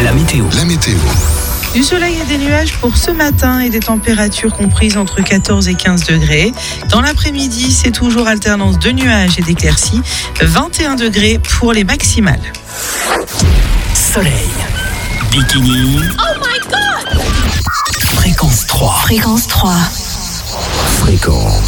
La météo. Du soleil et des nuages pour ce matin et des températures comprises entre 14 et 15 degrés. Dans l'après-midi, c'est toujours alternance de nuages et d'éclaircies. 21 degrés pour les maximales. Soleil. Bikini. Oh my God! Fréquence 3. Fréquence 3. Fréquence